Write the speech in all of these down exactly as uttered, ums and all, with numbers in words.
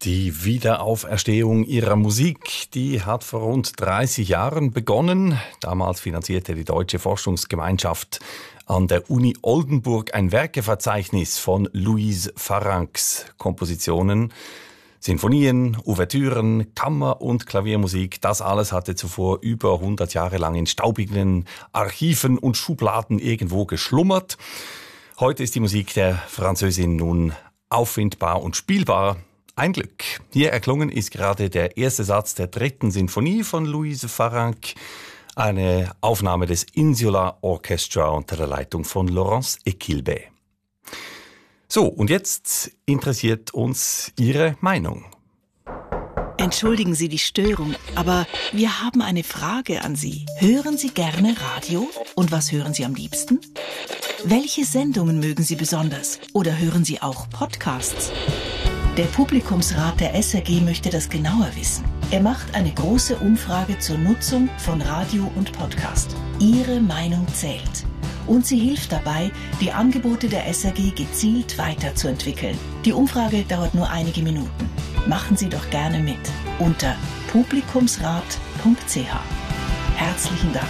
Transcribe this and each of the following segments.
Die Wiederauferstehung ihrer Musik, die hat vor rund dreißig Jahren begonnen. Damals finanzierte die Deutsche Forschungsgemeinschaft an der Uni Oldenburg ein Werkeverzeichnis von Louise Farrencs Kompositionen. Sinfonien, Ouvertüren, Kammer- und Klaviermusik, das alles hatte zuvor über hundert Jahre lang in staubigen Archiven und Schubladen irgendwo geschlummert. Heute ist die Musik der Französin nun auffindbar und spielbar. Ein Glück. Hier erklungen ist gerade der erste Satz der dritten Sinfonie von Louise Farrenc, eine Aufnahme des Insula Orchestra unter der Leitung von Laurence Equilbé. So, und jetzt interessiert uns Ihre Meinung. Entschuldigen Sie die Störung, aber wir haben eine Frage an Sie. Hören Sie gerne Radio? Und was hören Sie am liebsten? Welche Sendungen mögen Sie besonders? Oder hören Sie auch Podcasts? Der Publikumsrat der S R G möchte das genauer wissen. Er macht eine große Umfrage zur Nutzung von Radio und Podcast. Ihre Meinung zählt. Und sie hilft dabei, die Angebote der S R G gezielt weiterzuentwickeln. Die Umfrage dauert nur einige Minuten. Machen Sie doch gerne mit unter publikumsrat punkt c h. Herzlichen Dank.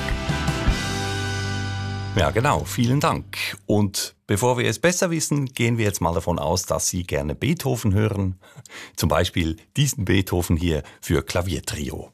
Ja, genau. Vielen Dank. Und bevor wir es besser wissen, gehen wir jetzt mal davon aus, dass Sie gerne Beethoven hören. Zum Beispiel diesen Beethoven hier für Klaviertrio.